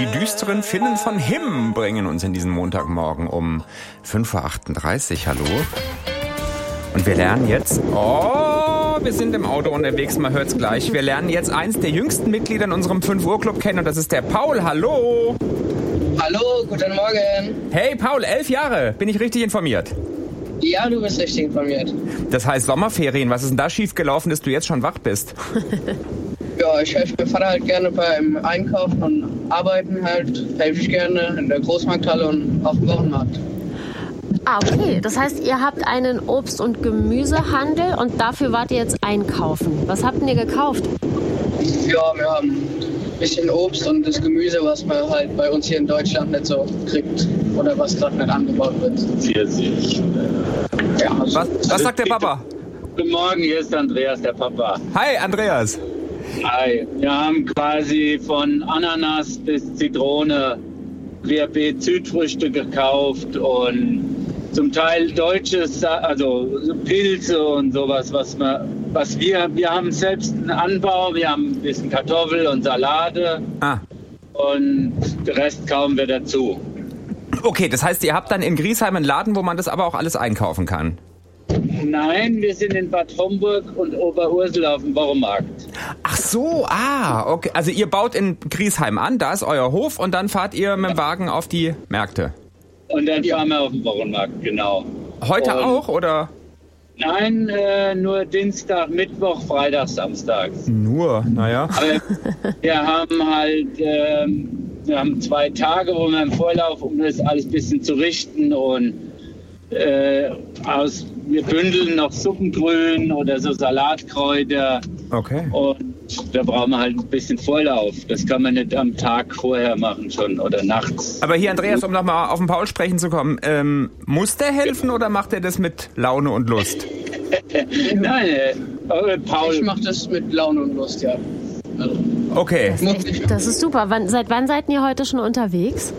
die düsteren Finnen von Him bringen uns in diesen Montagmorgen um 5.38 Uhr. Hallo. Und wir lernen jetzt... Oh, wir sind im Auto unterwegs, man hört's gleich. Wir lernen jetzt eins der jüngsten Mitglieder in unserem 5-Uhr-Club kennen und das ist der Paul. Hallo. Hallo, guten Morgen. Hey Paul, 11 Jahre. Bin ich richtig informiert? Ja, du bist richtig informiert. Das heißt Sommerferien. Was ist denn da schiefgelaufen, dass du jetzt schon wach bist? Ja, ich helfe meinem Vater halt gerne beim Einkaufen und Arbeiten halt. Helfe ich gerne in der Großmarkthalle und auf dem Wochenmarkt. Ah, okay. Das heißt, ihr habt einen Obst- und Gemüsehandel und dafür wart ihr jetzt einkaufen. Was habt ihr gekauft? Ja, wir haben ein bisschen Obst und das Gemüse, was man halt bei uns hier in Deutschland nicht so kriegt. Oder was gerade nicht angebaut wird. Pfirsich. Ja, also Was sagt der Papa? Guten Morgen, hier ist Andreas, der Papa. Hi, Andreas. Hi. Wir haben quasi von Ananas bis Zitrone querbeet Südfrüchte gekauft und zum Teil deutsches, also Pilze und sowas, wir haben selbst einen Anbau, wir haben ein bisschen Kartoffel und Salate und den Rest kaufen wir dazu. Okay, das heißt, ihr habt dann in Griesheim einen Laden, wo man das aber auch alles einkaufen kann? Nein, wir sind in Bad Homburg und Oberursel auf dem Wochenmarkt. Ach so, okay. Also ihr baut in Griesheim an, da ist euer Hof und dann fahrt ihr mit dem Wagen auf die Märkte? Und dann fahren wir auf den Wochenmarkt, genau. Heute auch, oder? Nein, nur Dienstag, Mittwoch, Freitag, Samstags. Nur, naja. Aber wir haben halt, wir haben 2 Tage, wo wir im Vorlauf, um das alles ein bisschen zu richten und wir bündeln noch Suppengrün oder so Salatkräuter. Okay. Und da brauchen wir halt ein bisschen Vorlauf. Das kann man nicht am Tag vorher machen schon oder nachts. Aber hier, Andreas, um nochmal auf den Paul sprechen zu kommen, muss der helfen oder macht er das mit Laune und Lust? Nein, Paul. Ich mache das mit Laune und Lust, ja. Also, okay. Das ist super. Seit wann seid ihr heute schon unterwegs?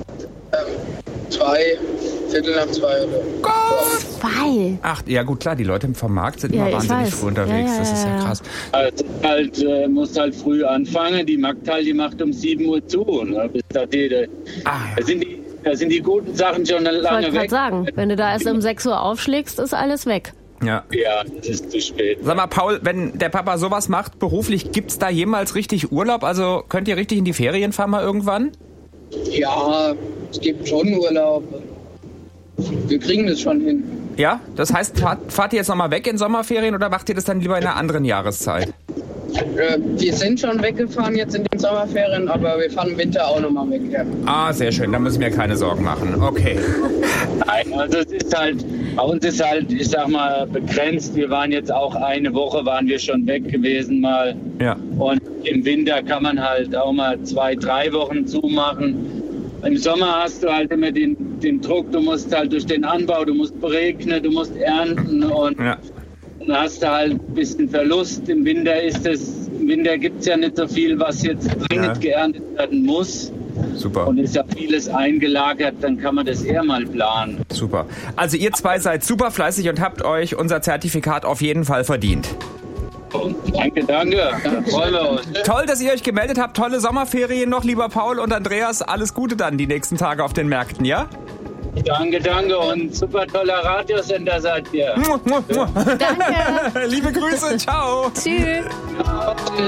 2:15 oder? Gott! 2? Ach, ja gut, klar, die Leute vom Markt sind immer Ja, ich wahnsinnig weiß. früh unterwegs. Ja, das ist ja krass. Musst halt früh anfangen. Die Markthalle, die macht um 7 Uhr zu. Ne? Bis da da sind die guten Sachen schon lange Ich wollte weg. gerade sagen, wenn du da erst um 6 Uhr aufschlägst, ist alles weg. Ja. Ja, das ist zu spät. Sag mal, Paul, wenn der Papa sowas macht, beruflich, gibt's da jemals richtig Urlaub? Also könnt ihr richtig in die Ferien fahren mal irgendwann? Ja, es gibt schon Urlaub. Wir kriegen das schon hin. Ja? Das heißt, fahrt ihr jetzt nochmal weg in Sommerferien oder macht ihr das dann lieber in einer anderen Jahreszeit? Wir sind schon weggefahren jetzt in den Sommerferien, aber wir fahren im Winter auch nochmal weg. Ja. Ah, sehr schön, da müssen wir keine Sorgen machen. Okay. Nein, also es ist halt, bei uns ist halt, ich sag mal, begrenzt. Wir waren jetzt auch eine Woche, waren wir schon weg gewesen mal. Ja. Und im Winter kann man halt auch mal 2-3 Wochen zumachen. Im Sommer hast du halt immer den Druck, du musst halt durch den Anbau, du musst beregnen, du musst ernten und dann hast du halt ein bisschen Verlust. Im Winter gibt es ja nicht so viel, was jetzt dringend geerntet werden muss. Super. Und ist ja vieles eingelagert, dann kann man das eher mal planen. Super. Also ihr zwei seid super fleißig und habt euch unser Zertifikat auf jeden Fall verdient. Danke. Da freuen wir uns. Toll, dass ihr euch gemeldet habt. Tolle Sommerferien noch, lieber Paul und Andreas. Alles Gute dann die nächsten Tage auf den Märkten, ja? Danke und super toller Radiosender seid ihr. Danke. Liebe Grüße, ciao. Tschüss.